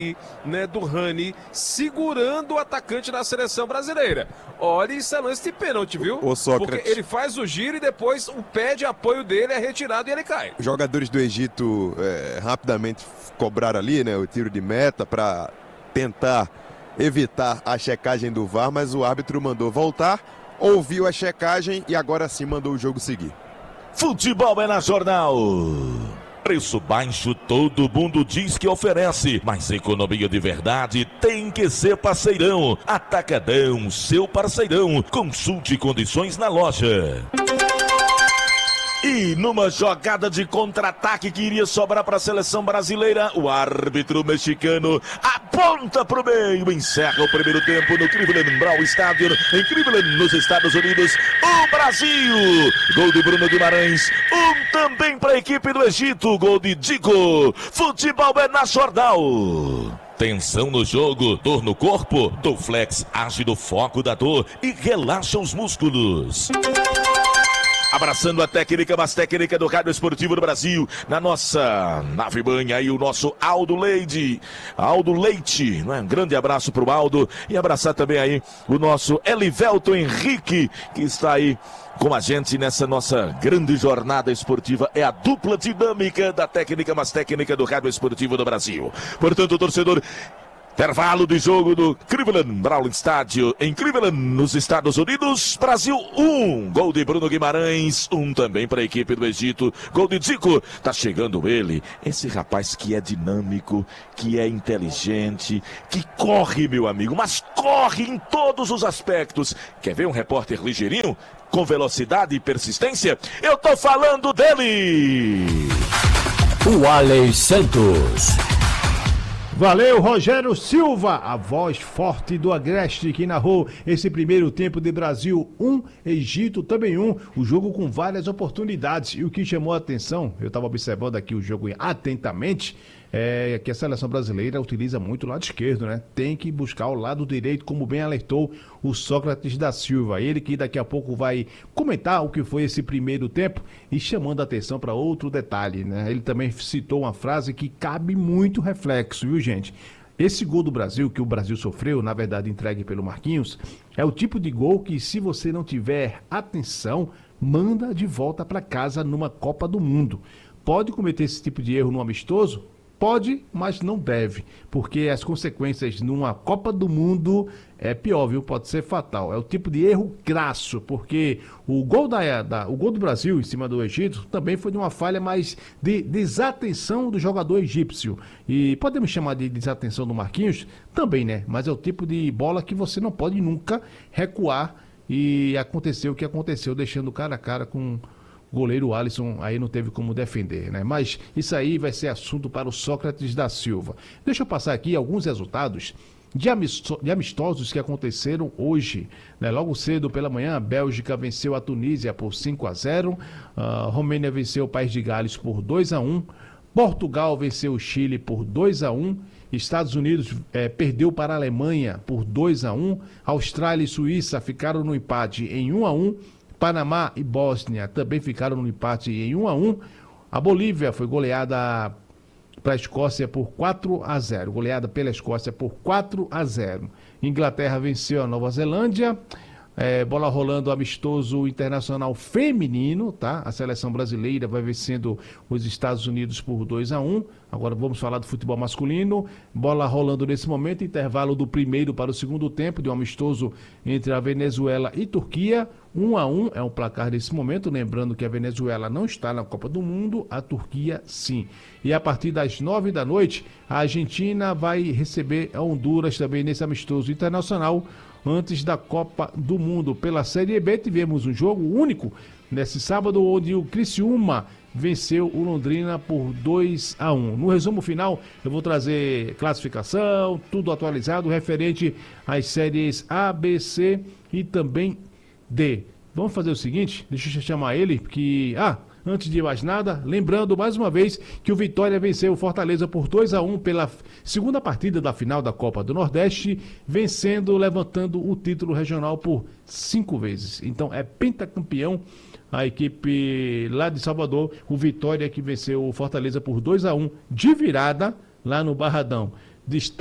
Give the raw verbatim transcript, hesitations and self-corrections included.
né, do Rani segurando o atacante da seleção brasileira. Olha, isso é lance de pênalti, viu? O Sócrates. Porque ele faz o giro e depois o pé de apoio dele é retirado e ele cai. Os jogadores do Egito é, rapidamente cobraram ali, né, o tiro de meta para tentar evitar a checagem do V A R, mas o árbitro mandou voltar, ouviu a checagem e agora sim mandou o jogo seguir. Futebol é na Jornal. Preço baixo todo mundo diz que oferece, mas economia de verdade tem que ser Parceirão. Atacadão, seu parceirão. Consulte condições na loja. E numa jogada de contra-ataque que iria sobrar para a seleção brasileira, o árbitro mexicano aponta para o meio, encerra o primeiro tempo no Cleveland Brown Stadium, em Cleveland, nos Estados Unidos. O Brasil, gol de Bruno Guimarães, um também para a equipe do Egito, gol de Dico. Futebol é na Jornal. Tensão no jogo, dor no corpo, Dorflex age no foco da dor e relaxa os músculos. Abraçando a técnica, mas técnica do Rádio Esportivo do Brasil, na nossa nave mãe aí, o nosso Aldo Leite, Aldo Leite, não é? Um grande abraço pro Aldo, e abraçar também aí o nosso Elivelton Henrique, que está aí com a gente nessa nossa grande jornada esportiva. É a dupla dinâmica da técnica, mas técnica do Rádio Esportivo do Brasil. Portanto, o torcedor... Intervalo de jogo do Cleveland Brown Stadium, em Cleveland, nos Estados Unidos. Brasil um, gol de Bruno Guimarães, um também para a equipe do Egito, gol de Zico. Tá chegando ele, esse rapaz que é dinâmico, que é inteligente, que corre, meu amigo, mas corre em todos os aspectos. Quer ver um repórter ligeirinho, com velocidade e persistência? Eu tô falando dele! O Alex Santos. Valeu, Rogério Silva, a voz forte do Agreste, que narrou esse primeiro tempo de Brasil um, Egito também um, o jogo com várias oportunidades. E o que chamou a atenção, eu estava observando aqui o jogo atentamente, é que a seleção brasileira utiliza muito o lado esquerdo, né? Tem que buscar o lado direito, como bem alertou o Sócrates da Silva. Ele que daqui a pouco vai comentar o que foi esse primeiro tempo e chamando a atenção para outro detalhe, né? Ele também citou uma frase que cabe muito reflexo, viu, gente? Esse gol do Brasil, que o Brasil sofreu, na verdade entregue pelo Marquinhos, é o tipo de gol que, se você não tiver atenção, manda de volta para casa numa Copa do Mundo. Pode cometer esse tipo de erro no amistoso? Pode, mas não deve, porque as consequências numa Copa do Mundo é pior, viu? Pode ser fatal. É o tipo de erro crasso, porque o gol, da, da, o gol do Brasil em cima do Egito também foi de uma falha mais de desatenção do jogador egípcio. E podemos chamar de desatenção do Marquinhos? Também, né? Mas é o tipo de bola que você não pode nunca recuar, e aconteceu o que aconteceu, deixando cara a cara com... O goleiro Alisson aí não teve como defender, né? Mas isso aí vai ser assunto para o Sócrates da Silva. Deixa eu passar aqui alguns resultados de, amisto- de amistosos que aconteceram hoje, né? Logo cedo pela manhã, a Bélgica venceu a Tunísia por cinco a zero, a Romênia venceu o País de Gales por dois a um, Portugal venceu o Chile por dois a um, Estados Unidos eh, perdeu para a Alemanha por dois a um, Austrália e Suíça ficaram no empate em um a um, Panamá e Bósnia também ficaram no empate em um a um. A Bolívia foi goleada para a Escócia por quatro a zero. Goleada pela Escócia por quatro a zero. Inglaterra venceu a Nova Zelândia. É, bola rolando amistoso internacional feminino, tá? A seleção brasileira vai vencendo os Estados Unidos por dois a um. Agora vamos falar do futebol masculino. Bola rolando nesse momento, intervalo do primeiro para o segundo tempo de um amistoso entre a Venezuela e Turquia. um a um é o placar desse momento, lembrando que a Venezuela não está na Copa do Mundo, a Turquia sim. E a partir das nove da noite, a Argentina vai receber a Honduras também nesse amistoso internacional, antes da Copa do Mundo. Pela Série B, tivemos um jogo único nesse sábado, onde o Criciúma venceu o Londrina por dois a um. No resumo final, eu vou trazer classificação, tudo atualizado, referente às séries A, B, C e também D. Vamos fazer o seguinte, deixa eu chamar ele, que... Ah, antes de mais nada, lembrando mais uma vez que o Vitória venceu o Fortaleza por dois a um pela segunda partida da final da Copa do Nordeste, vencendo, levantando o título regional por cinco vezes. Então é pentacampeão a equipe lá de Salvador, o Vitória, que venceu o Fortaleza por dois a um de virada lá no Barradão. destaque